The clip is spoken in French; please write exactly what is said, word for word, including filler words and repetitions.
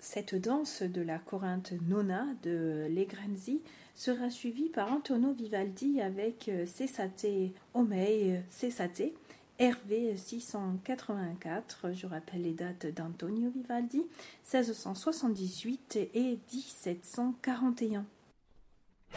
Cette danse de la Corinthe Nona de Legrenzi sera suivie par Antonio Vivaldi avec Cessate Omei Cessate, R V six cent quatre-vingt-quatre, je rappelle les dates d'Antonio Vivaldi, seize cent soixante-dix-huit et mille sept cent quarante et un.